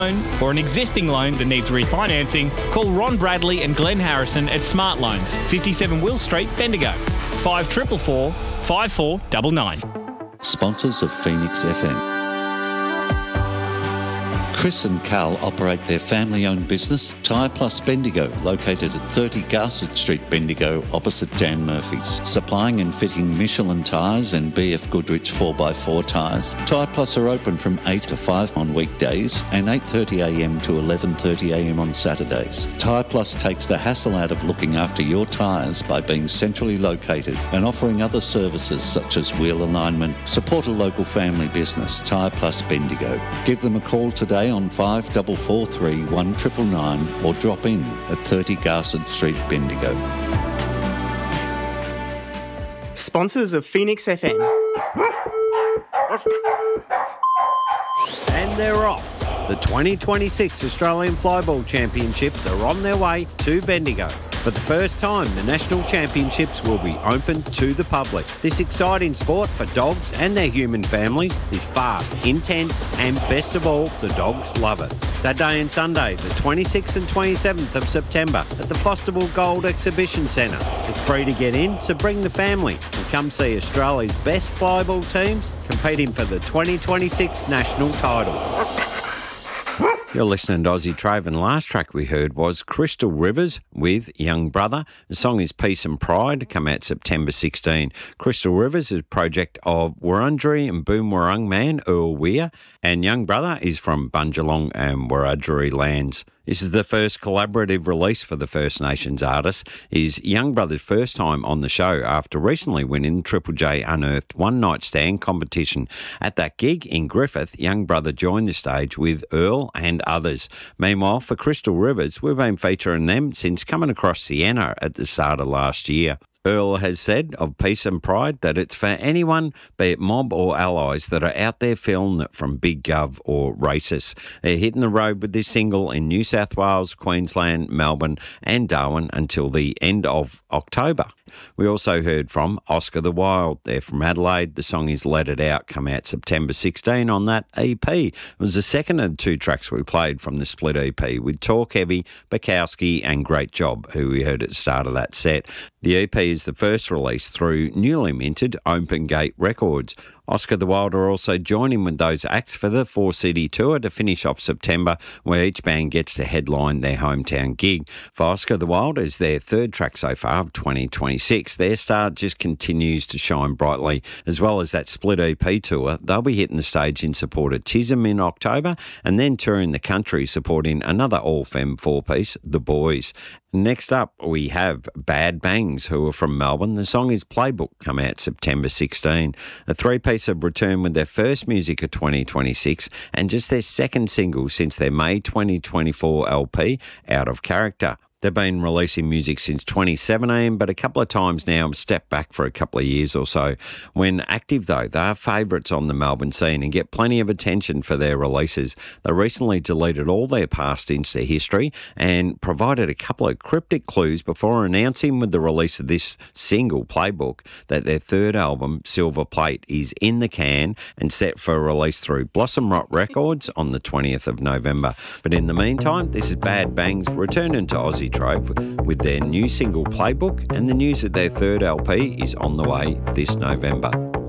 or an existing loan that needs refinancing, call Ron Bradley and Glenn Harrison at Smart Loans, 57 Will Street, Bendigo, 5444 5499. Sponsors of Phoenix FM. Chris and Carl operate their family-owned business, Tyre Plus Bendigo, located at 30 Garsett Street, Bendigo, opposite Dan Murphy's. Supplying and fitting Michelin tyres and BF Goodrich 4x4 tyres, Tyre Plus are open from 8 to 5 on weekdays and 8:30am to 11:30am on Saturdays. Tyre Plus takes the hassle out of looking after your tyres by being centrally located and offering other services such as wheel alignment. Support a local family business, Tyre Plus Bendigo. Give them a call today on 5443 1999 or drop in at 30 Garsett Street, Bendigo. Sponsors of Phoenix FM. And they're off. The 2026 Australian Flyball Championships are on their way to Bendigo. For the first time, the National Championships will be open to the public. This exciting sport for dogs and their human families is fast, intense, and best of all, the dogs love it. Saturday and Sunday, the 26th and 27th of September at the Fosterville Gold Exhibition Centre. It's free to get in, so bring the family and come see Australia's best flyball teams competing for the 2026 national title. You're listening to Aussie Trove, and the last track we heard was Crystal Rivers with Young Brother. The song is Peace and Pride, come out September 16. Crystal Rivers is a project of Wurundjeri and Boonwurrung man Earl Weir, and Young Brother is from Bundjalung and Wurundjeri lands. This is the first collaborative release for the First Nations artist. It is Young Brother's first time on the show after recently winning the Triple J Unearthed One Night Stand competition. At that gig in Griffith, Young Brother joined the stage with Earl and others. Meanwhile, for Crystal Rivers, we've been featuring them since coming across Sienna at the start of last year. Earl has said of Peace and Pride that it's for anyone, be it mob or allies, that are out there feeling it from big gov or racists. They're hitting the road with this single in New South Wales, Queensland, Melbourne and Darwin until the end of October. We also heard from Oscar the Wild. They're from Adelaide. The song is Let It Out, come out September 16 on that EP. It was the second of the two tracks we played from the split EP with Talk Heavy, Bukowski and Great Job, who we heard at the start of that set. The EP is the first release through newly minted Open Gate Records. Oscar the Wild are also joining with those acts for the 4-city tour to finish off September, where each band gets to headline their hometown gig. For Oscar the Wild is their third track so far of 2026. Their star just continues to shine brightly, as well as that split EP tour. They'll be hitting the stage in support of Chisholm in October and then touring the country supporting another all-femme four-piece, The Boys. Next up, we have Bad Bangs, who are from Melbourne. The song is Playbook, come out September 16. The three-piece have returned with their first music of 2026 and just their second single since their May 2024 LP, Out of Character. They've been releasing music since 2017, but a couple of times now have stepped back for a couple of years or so. When active, though, they are favourites on the Melbourne scene and get plenty of attention for their releases. They recently deleted all their past Insta history and provided a couple of cryptic clues before announcing with the release of this single, Playbook, that their third album, Silver Plate, is in the can and set for release through Blossom Rot Records on the 20th of November. But in the meantime, this is Bad Bangs returning to Aussie Trove with their new single Playbook, and the news that their third LP is on the way this November.